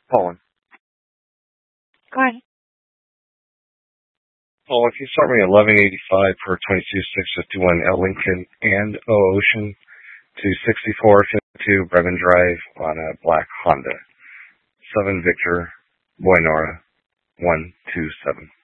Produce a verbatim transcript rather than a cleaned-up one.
Colin. Go ahead. Well, if you start me at eleven eighty-five per twenty-two six fifty-one L Lincoln and O Ocean to sixty-four fifty-two Brevin Drive on a black Honda. seven Victor, Boy Nora, one two seven.